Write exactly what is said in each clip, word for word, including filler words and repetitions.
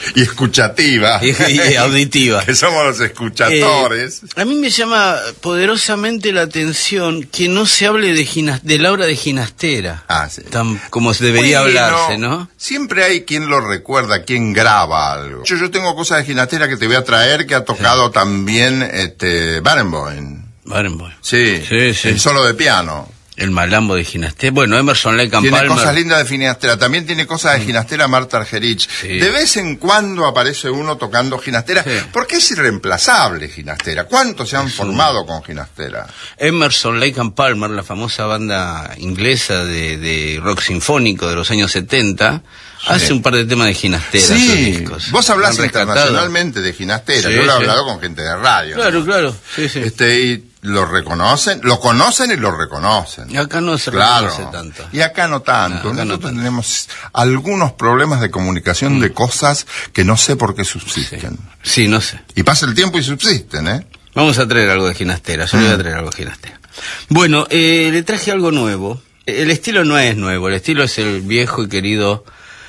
y escuchativa. Y, y auditiva. Que somos los escuchatores. Eh, a mí me llama poderosamente la atención que no se hable de, ginas, de la obra de Ginastera. Ah, sí. Tan como se debería bueno, hablarse, ¿no? Siempre hay quien lo recuerda, quien graba algo. Yo, yo tengo cosas de Ginastera que te voy a traer, que ha tocado sí. también este, Barenboim. Barenboim. Sí, sí, sí. El solo de piano. El malambo de Ginastera. Bueno, Emerson Lake and Tiene Palmer. cosas lindas de Ginastera. También tiene cosas de Ginastera Marta Argerich. Sí. De vez en cuando aparece uno tocando Ginastera. Sí. Porque es irreemplazable Ginastera. ¿Cuántos se han es formado un... con Ginastera? Emerson Lake and Palmer, la famosa banda inglesa de, de rock sinfónico de los años setenta, sí. hace un par de temas de Ginastera. Sí, discos. Vos hablás internacionalmente de Ginastera. Sí, Yo lo he sí. hablado con gente de radio. Claro, ¿no? claro. Sí, sí. Este, y lo reconocen, lo conocen y lo reconocen. Y acá no se claro. reconoce tanto. Y acá no tanto. No, acá Nosotros no tanto. tenemos algunos problemas de comunicación mm. de cosas que no sé por qué subsisten. Sí. sí, no sé. Y pasa el tiempo y subsisten, ¿eh? Vamos a traer algo de Ginastera, yo mm. le voy a traer algo de Ginastera. Bueno, eh, le traje algo nuevo. El estilo no es nuevo, el estilo es el viejo y querido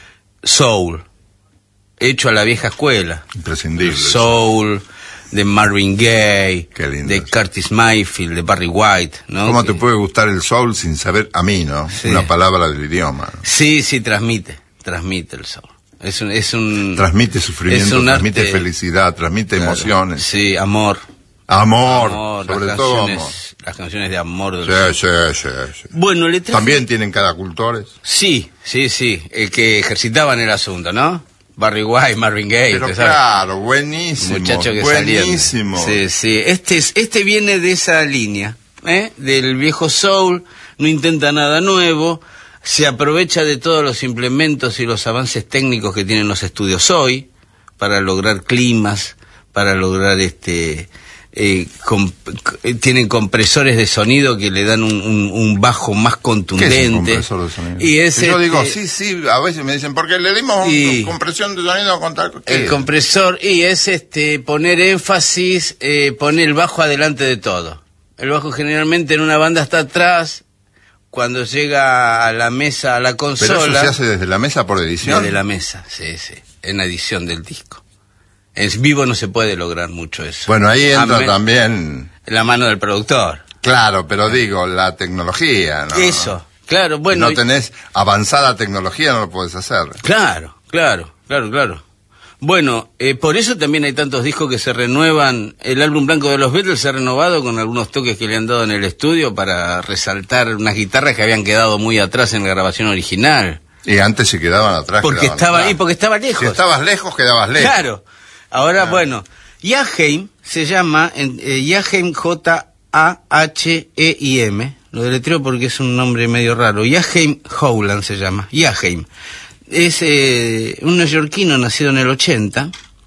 soul, hecho a la vieja escuela. Imprescindible. Soul, de Marvin Gaye, de Curtis Mayfield, de Barry White, ¿no? ¿Cómo que... te puede gustar el soul sin saber, a mí, ¿no? Sí. Una palabra del idioma. ¿no? Sí, sí, transmite, transmite el soul. Es un, es un transmite sufrimiento, transmite arte... felicidad, transmite claro. emociones. Sí, amor. Amor, amor sobre las todo canciones, amor. Las canciones de amor. Del sí, sí, sí, sí. Bueno, le traje... ¿También tienen cada cultores? Sí, sí, sí, el que ejercitaban el asunto, ¿no? Barry White, Marvin Gaye. Pero claro, buenísimo. Muchacho que buenísimo. Salían. Sí, sí. Este, es, este viene de esa línea, ¿eh? Del viejo soul, no intenta nada nuevo, se aprovecha de todos los implementos y los avances técnicos que tienen los estudios hoy para lograr climas, para lograr este... Eh, comp tienen compresores de sonido que le dan un, un, un bajo más contundente. ¿Qué es un compresor de sonido? Y es y yo este, digo, sí, sí, a veces me dicen, porque le dimos y, compresión de sonido con tal... El compresor, y es este poner énfasis, eh, poner el bajo adelante de todo. El bajo generalmente en una banda está atrás, cuando llega a la mesa, a la consola... ¿Pero eso se hace desde la mesa por edición? Desde la mesa, sí, sí, en la edición del disco. En vivo no se puede lograr mucho eso. Bueno, ahí entra también... la mano del productor. Claro, pero digo, la tecnología, ¿no? Eso, claro, bueno... Si no tenés avanzada tecnología, no lo podés hacer. Claro, claro, claro, claro. Bueno, eh, por eso también hay tantos discos que se renuevan. El álbum blanco de los Beatles se ha renovado con algunos toques que le han dado en el estudio para resaltar unas guitarras que habían quedado muy atrás en la grabación original. Y antes se quedaban atrás. Porque quedaban estaba atrás. ahí, porque estaba lejos. Si estabas lejos, quedabas lejos. Claro. Ahora, ah. bueno, Jaheim se llama, eh, Jaheim, J A H E I M, lo deletreo porque es un nombre medio raro, Jaheim Howland se llama, Jaheim. Es eh, un neoyorquino nacido en el ochenta,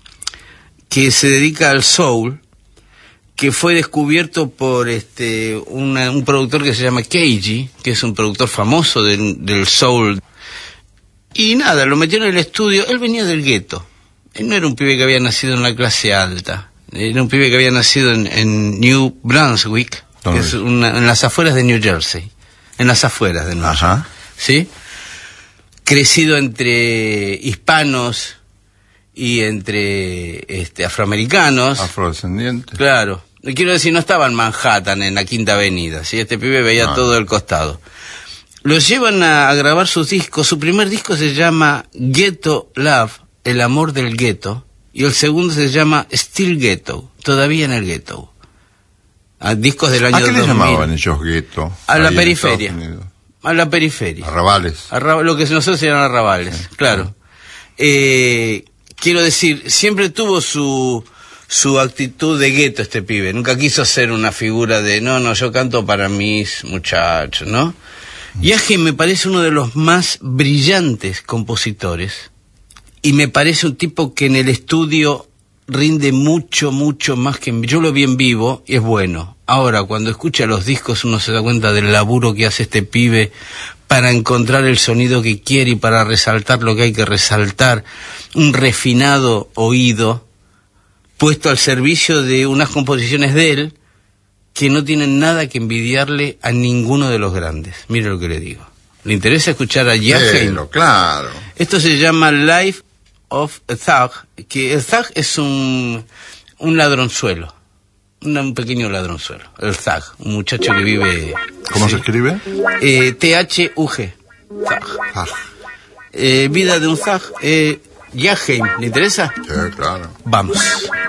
que se dedica al soul, que fue descubierto por este una, un productor que se llama K G, que es un productor famoso del, del soul. Y nada, lo metió en el estudio, él venía del gueto. Él no era un pibe que había nacido en la clase alta, era un pibe que había nacido en, en New Brunswick, que es una, en las afueras de New Jersey, en las afueras de New Jersey, Ajá. ¿sí? Crecido entre hispanos y entre este, afroamericanos. Afrodescendientes. Claro. Quiero decir, no estaba en Manhattan, en la Quinta Avenida, ¿sí? Este pibe veía no. todo el costado. Los llevan a, a grabar sus discos. Su primer disco se llama Ghetto Love, El amor del gueto, y el segundo se llama Still Ghetto, todavía en el gueto. A discos del año ¿A qué dos mil. le llamaban ellos gueto? A la periferia. A la periferia. Arrabales. Arrab lo que nosotros se llaman arrabales, sí, claro. Eh, quiero decir, siempre tuvo su su actitud de gueto este pibe. Nunca quiso ser una figura de, no, no, yo canto para mis muchachos, ¿no? Y Jaheim me parece uno de los más brillantes compositores. Y me parece un tipo que en el estudio rinde mucho, mucho más que en... Yo lo vi en vivo y es bueno. Ahora, cuando escucha los discos uno se da cuenta del laburo que hace este pibe para encontrar el sonido que quiere y para resaltar lo que hay que resaltar. Un refinado oído puesto al servicio de unas composiciones de él que no tienen nada que envidiarle a ninguno de los grandes. Mire lo que le digo. ¿Le interesa escuchar a Jaheim? Claro, claro. Esto se llama Live of a Thug, que el Thug es un, un ladronzuelo, un, un pequeño ladronzuelo, el Thug, un muchacho que vive... ¿Cómo sí, se escribe? Eh, T H U G, Thug. Ah. Eh, vida de un Thug, eh, Jaheim, ¿le interesa? Sí, claro. Vamos.